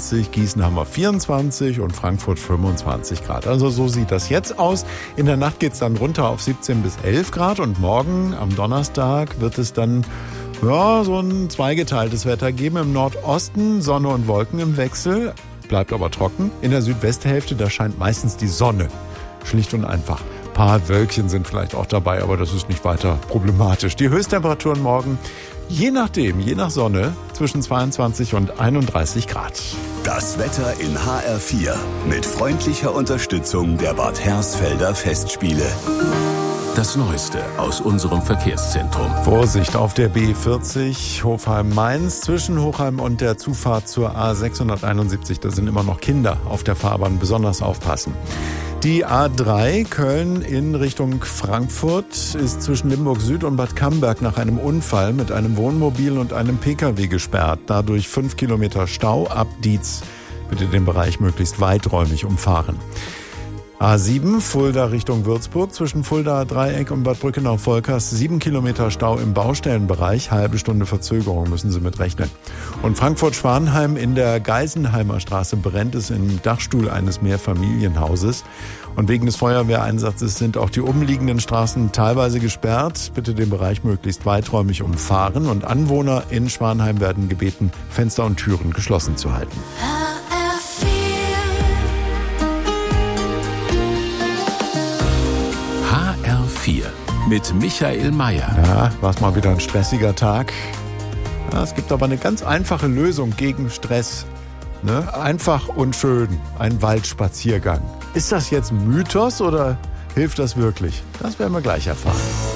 23, Gießen haben wir 24 und Frankfurt 25 Grad. Also so sieht das jetzt aus. In der Nacht geht es dann runter auf 17 bis 11 Grad und morgen am Donnerstag wird es dann so ein zweigeteiltes Wetter geben. Im Nordosten Sonne und Wolken im Wechsel, bleibt aber trocken. In der Südwesthälfte, da scheint meistens die Sonne. Schlicht und einfach. Ein paar Wölkchen sind vielleicht auch dabei, aber das ist nicht weiter problematisch. Die Höchsttemperaturen morgen, je nach Sonne, zwischen 22 und 31 Grad. Das Wetter in HR4 mit freundlicher Unterstützung der Bad Hersfelder Festspiele. Das Neueste aus unserem Verkehrszentrum. Vorsicht auf der B40 Hofheim-Mainz zwischen Hochheim und der Zufahrt zur A671. Da sind immer noch Kinder auf der Fahrbahn. Besonders aufpassen. Die A3 Köln in Richtung Frankfurt ist zwischen Limburg Süd und Bad Camberg nach einem Unfall mit einem Wohnmobil und einem Pkw gesperrt. Dadurch 5 Kilometer Stau ab Dietz. Bitte den Bereich möglichst weiträumig umfahren. A7 Fulda Richtung Würzburg zwischen Fulda Dreieck und Bad Brückenau-Volkers 7 Kilometer Stau im Baustellenbereich, halbe Stunde Verzögerung müssen Sie mit rechnen. Und Frankfurt-Schwanheim in der Geisenheimer Straße brennt es im Dachstuhl eines Mehrfamilienhauses. Und wegen des Feuerwehreinsatzes sind auch die umliegenden Straßen teilweise gesperrt. Bitte den Bereich möglichst weiträumig umfahren. Und Anwohner in Schwanheim werden gebeten, Fenster und Türen geschlossen zu halten. HR4 mit Michael Mayer. Ja, war es mal wieder ein stressiger Tag. Ja, es gibt aber eine ganz einfache Lösung gegen Stress. Ne? Einfach und schön, ein Waldspaziergang. Ist das jetzt Mythos oder hilft das wirklich? Das werden wir gleich erfahren.